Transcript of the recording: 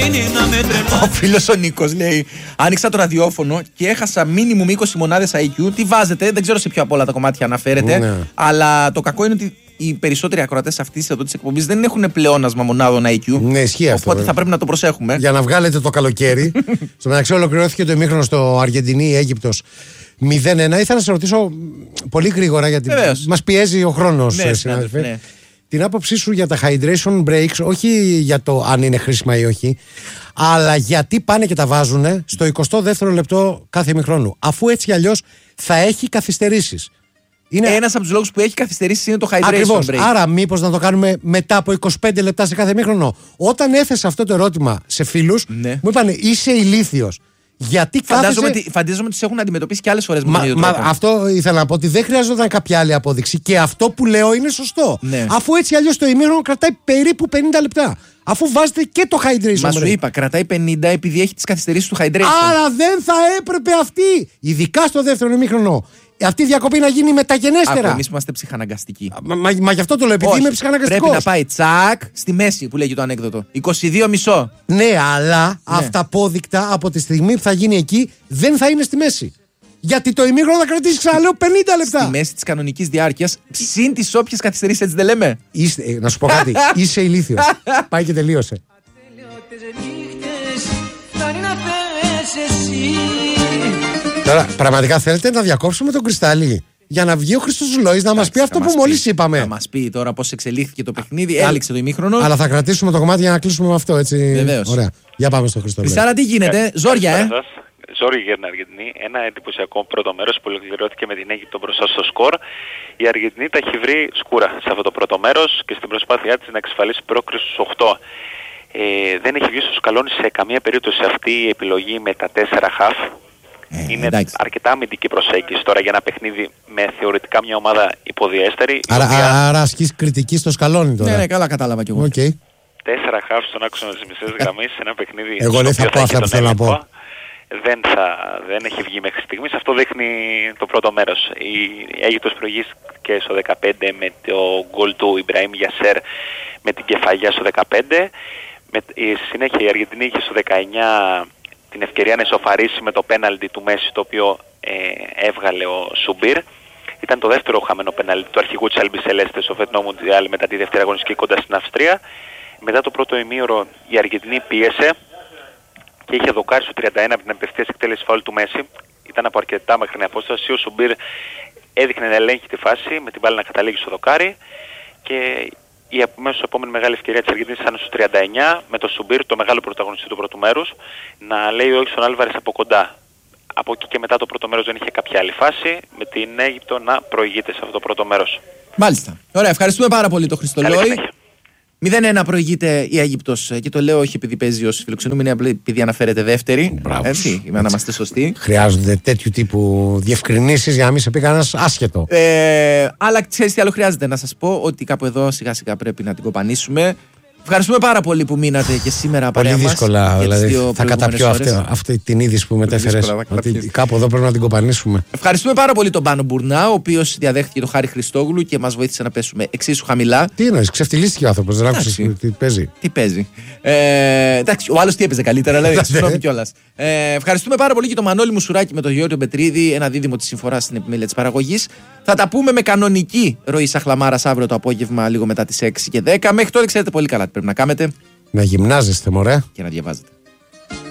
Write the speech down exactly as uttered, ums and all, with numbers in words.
Ο φίλος ο Νίκος λέει: άνοιξα το ραδιόφωνο και έχασα μίνιμουμ είκοσι μονάδες άι κιου. Τι βάζετε, δεν ξέρω σε ποιο από όλα τα κομμάτια αναφέρεται. Ναι. Αλλά το κακό είναι ότι οι περισσότεροι ακροατές αυτής εδώ της εκπομπής δεν έχουν πλεόνασμα μονάδων άι κιου. Ναι, ισχύει αυτό. Οπότε θα πρέπει να το προσέχουμε. Για να βγάλετε το καλοκαίρι. Στο μεταξύ, ολοκληρώθηκε το ημίχρονο στο Αργεντινή-Αίγυπτος μηδέν ένα. Ήθελα να σε ρωτήσω πολύ γρήγορα, γιατί μας πιέζει ο χρόνος, ναι, συνάδελφε. Ναι. Την άποψή σου για τα hydration breaks, όχι για το αν είναι χρήσιμα ή όχι, αλλά γιατί πάνε και τα βάζουν στο εικοστό δεύτερο λεπτό κάθε ημιχρόνου, αφού έτσι αλλιώς θα έχει καθυστερήσεις. Είναι ένας από τους λόγους που έχει καθυστερήσεις είναι το hydration Ακριβώς. break. Άρα, μήπως να το κάνουμε μετά από είκοσι πέντε λεπτά σε κάθε ημίχρονο? Όταν έθεσα αυτό το ερώτημα σε φίλους, ναι, μου είπαν είσαι ηλίθιος. Γιατί φαντάζομαι, κάθεσαι... φαντάζομαι ότι τις έχουν αντιμετωπίσει και άλλες φορές με μα, τον ίδιο μα, τρόπο. Αυτό ήθελα να πω, ότι δεν χρειαζόταν κάποια άλλη απόδειξη. Και αυτό που λέω είναι σωστό. Ναι. Αφού έτσι αλλιώς το ημίχρονο κρατάει περίπου πενήντα λεπτά. Αφού βάζετε και το hydration. Μα σου είπα, κρατάει πενήντα επειδή έχει τις καθυστερήσεις του hydration. Άρα δεν θα έπρεπε αυτή, ειδικά στο δεύτερο ημίχρονο, αυτή η διακοπή να γίνει μεταγενέστερα. Άκου, εμείς είμαστε ψυχαναγκαστικοί. Μα, μα, μα γι' αυτό το λέω, επειδή Όχι, είμαι ψυχαναγκαστικός. Πρέπει να πάει τσακ στη μέση που λέγει το ανέκδοτο. είκοσι δύο μισό. Ναι, αλλά ναι, αυταπόδεικτα από τη στιγμή που θα γίνει εκεί δεν θα είναι στη μέση. Γιατί το ημίχρονο θα κρατήσει, ξαναλέω, πενήντα λεπτά. Στη μέση της κανονικής διάρκειας, συν τις όποιες καθυστερήσεις, έτσι δεν λέμε. Είστε, ε, να σου πω κάτι, είσαι ηλίθιος. Πάει και τελείωσε. Τώρα, πραγματικά θέλετε να διακόψουμε τον Κρυστάλλι για να βγει ο Χρήστος Λόης να μας πει αυτό που μόλις είπαμε? Να μας πει τώρα πώς εξελίχθηκε το παιχνίδι, έληξε το ημίχρονο. Αλλά θα κρατήσουμε το κομμάτι για να κλείσουμε με αυτό, έτσι. Βεβαίως. Ωραία. Για πάμε στο Χρήστο Λόη. Χρυσάρα, τι γίνεται, ζόρια, ε. Ζόρι για την Αργεντινή. Ένα εντυπωσιακό πρώτο μέρος που ολοκληρώθηκε με την Αίγυπτο μπροστά στο σκορ. Η Αργεντινή τα έχει βρει σκούρα σε αυτό το πρώτο μέρος και στην προσπάθειά της να εξασφαλίσει πρόκριση στους οκτώ. Ε, δεν έχει βγει στο σκαλόνι σε καμία περίπτωση αυτή η επιλογή με τα τέσσερα χαφ. Ε, είναι εντάξει, αρκετά αμυντική προσέγγιση τώρα για ένα παιχνίδι με θεωρητικά μια ομάδα υποδιέστερη. Άρα, οποία... άρα ασκείς κριτική στο σκαλόνι τώρα. Ναι, ναι, καλά κατάλαβα κι εγώ. Okay. Τέσσερα χαφ στον άξονα της μισής γραμμής σε ένα παιχνίδι. Εγώ δεν θα πω αυτά που θέλω να πω. Δεν, θα, δεν έχει βγει μέχρι στιγμής. Αυτό δείχνει το πρώτο μέρος. Η Αίγυπτος προηγήθηκε στο δεκαπέντε με το γκολ του Ιμπραήμ Γιασέρ με την κεφαλιά στο δεκαπέντε. Με, η συνέχεια η Αργεντινή είχε στο δεκαεννιά την ευκαιρία να ισοφαρίσει με το πέναλτι του Μέση, το οποίο ε, έβγαλε ο Σουμπίρ. Ήταν το δεύτερο χαμένο πέναλτι του αρχηγού της Άλμπι Σελέστε στο φετινό Μουντιάλ μετά τη δεύτερη αγωνιστική κοντά στην Αυστρία. Μετά το πρώτο ημίωρο η Αργεντινή πίεσε και είχε δοκάρει στο τριάντα ένα από την απευθείας εκτέλεση φάουλ του Μέση. Ήταν από αρκετά μακρινή απόσταση. Ο Σουμπίρ έδειχνε να ελέγχει τη φάση με την μπάλα να καταλήγει στο δοκάρι και η αμέσως επόμενη μεγάλη ευκαιρία της Αργεντινής ήταν στο τριάντα εννιά με τον Σουμπίρ, το μεγάλο πρωταγωνιστή του πρώτου μέρους, να λέει όχι στον Άλβαρες από κοντά. Από εκεί και μετά το πρώτο μέρος δεν είχε κάποια άλλη φάση, με την Αίγυπτο να προηγείται σε αυτό το πρώτο μέρος. Μάλιστα. Ωραία, ευχαριστούμε πάρα πολύ τον Χρήστο Λόη. μηδέν ένα προηγείται η Αίγυπτος και το λέω όχι επειδή παίζει ως φιλοξενούμενη, απλά επειδή αναφέρεται δεύτερη. Μπράβο. Έτσι, για να είμαστε σωστοί. Χρειάζονται τέτοιου τύπου διευκρινήσεις για να μην σε πει κανένας άσχετο. Ε, αλλά ξέρεις τι άλλο χρειάζεται, να σας πω ότι κάπου εδώ σιγά σιγά πρέπει να την κοπανίσουμε. Ευχαριστούμε πάρα πολύ που μείνατε και σήμερα παρέα μας. Πολύ δύσκολα, δηλαδή. Θα καταπιώ αυτή, αυτή την είδηση που μετέφερες. Ότι κάπου εδώ πρέπει να την κοπανίσουμε. Ευχαριστούμε πάρα πολύ τον Πάνο Μπουρνά, ο οποίος διαδέχτηκε τον Χάρη Χριστόγλου και μας βοήθησε να πέσουμε εξίσου χαμηλά. Τι εννοείς, ξεφτυλίστηκε ο άνθρωπος, δεν άκουσες τι παίζει. Τι παίζει. Ε, εντάξει, ο άλλος τι έπαιζε καλύτερα, δηλαδή. Συγγνώμη κιόλας. Ε, ευχαριστούμε πάρα πολύ και τον Μανώλη Μουσουράκη με τον Γιώργο Πετρίδη, ένα δίδυμο της συμφοράς στην επιμέλεια της παραγωγής. Θα τα πούμε με κανονική ροή Σαχλαμάρας αύριο το απόγευμα, λίγο μετά τις έξι και δέκα. Μέχρι τώρα ξέρετε πολύ καλά τι πρέπει να κάνετε. Να γυμνάζεστε, μωρέ. Και να διαβάζετε.